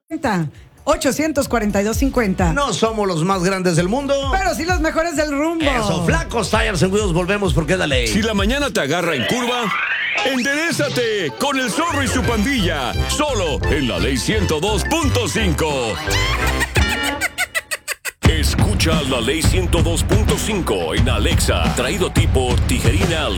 842-50. No somos los más grandes del mundo, Pero sí los mejores del rumbo. Eso, Flacos Tires and Wheels, volvemos porque es la ley. Si la mañana te agarra en curva, enderézate con el Zorro y su pandilla, solo en la Ley 102.5. Escucha la Ley 102.5 en Alexa, traído a ti por Tijerina